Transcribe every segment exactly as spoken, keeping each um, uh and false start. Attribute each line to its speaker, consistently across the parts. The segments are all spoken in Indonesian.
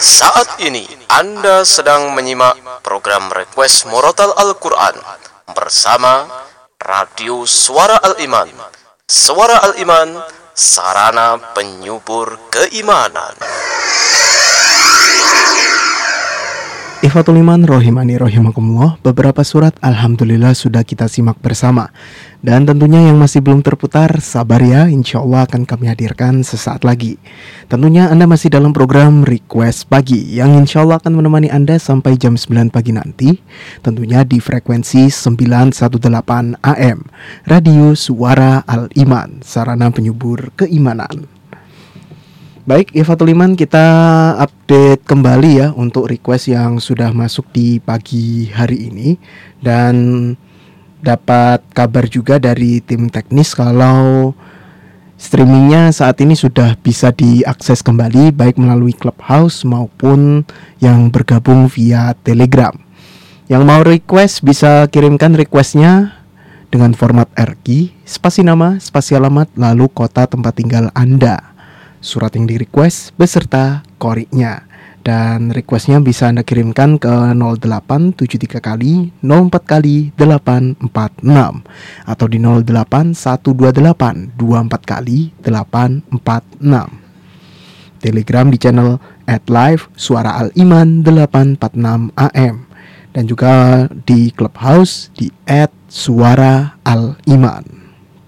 Speaker 1: Saat ini Anda sedang menyimak program Request Murotal Al-Quran bersama Radio Suara Al-Iman. Suara Al-Iman, sarana penyubur keimanan.
Speaker 2: Ikhwatul Iman Rohimani Rohimakumullah, beberapa surat Alhamdulillah sudah kita simak bersama. Dan tentunya yang masih belum terputar, sabar ya, insya Allah akan kami hadirkan sesaat lagi. Tentunya Anda masih dalam program Request Pagi, yang insya Allah akan menemani Anda sampai jam sembilan pagi nanti. Tentunya di frekuensi sembilan satu delapan A M, Radio Suara Al-Iman, sarana penyubur keimanan. Baik, Ikhwatul Iman, kita update kembali ya untuk request yang sudah masuk di pagi hari ini. Dan dapat kabar juga dari tim teknis kalau streamingnya saat ini sudah bisa diakses kembali, baik melalui Clubhouse maupun yang bergabung via Telegram. Yang mau request bisa kirimkan requestnya dengan format R Q, spasi nama, spasi alamat, lalu kota tempat tinggal Anda, surat yang di request beserta koriknya. Dan requestnya bisa Anda kirimkan ke nol delapan tujuh tiga kali nol empat kali delapan empat enam atau di nol delapan satu dua delapan dua empat kali delapan empat enam. Telegram di channel at live Suara Al-Iman delapan empat enam A M, dan juga di Clubhouse di at Suara Al-Iman.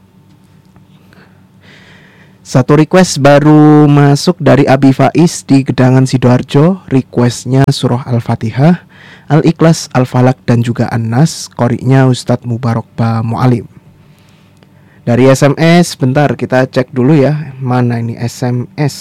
Speaker 2: Satu request baru masuk dari Abi Faiz di Gedangan Sidoarjo. Requestnya surah Al-Fatihah, Al-Ikhlas, Al-Falak dan juga An-Nas. Koriknya Ustadz Mubarak Ba Mu'alim. Dari S M S, bentar kita cek dulu ya, mana ini S M S.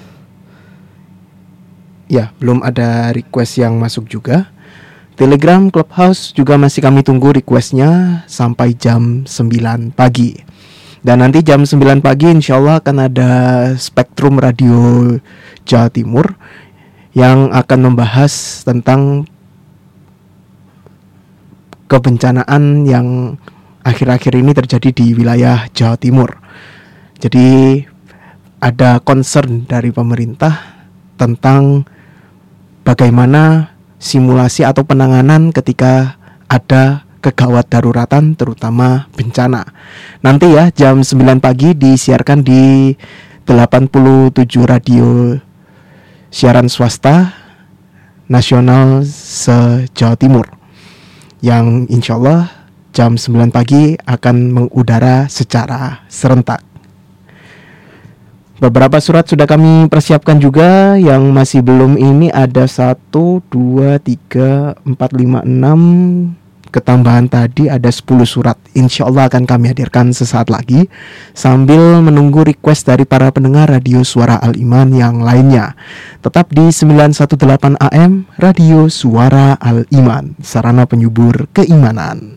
Speaker 2: Ya, belum ada request yang masuk juga. Telegram, Clubhouse juga masih kami tunggu requestnya sampai jam sembilan pagi. Dan nanti jam sembilan pagi insya Allah akan ada Spektrum Radio Jawa Timur yang akan membahas tentang kebencanaan yang akhir-akhir ini terjadi di wilayah Jawa Timur. Jadi ada concern dari pemerintah tentang bagaimana simulasi atau penanganan ketika ada kegawat daruratan terutama bencana. Nanti ya jam sembilan pagi disiarkan di delapan puluh tujuh radio siaran swasta nasional se-Jawa Timur, yang insya Allah jam sembilan pagi akan mengudara secara serentak. Beberapa surat sudah kami persiapkan juga. Yang masih belum ini ada satu, dua, tiga, empat, lima, enam. Ketambahan tadi ada sepuluh surat. Insya Allah akan kami hadirkan sesaat lagi, sambil menunggu request dari para pendengar Radio Suara Al-Iman yang lainnya. Tetap di sembilan satu delapan A M, Radio Suara Al-Iman, sarana penyubur keimanan.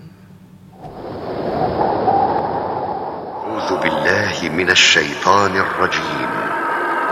Speaker 3: A'udzu billahi minasy syaithanir rajim.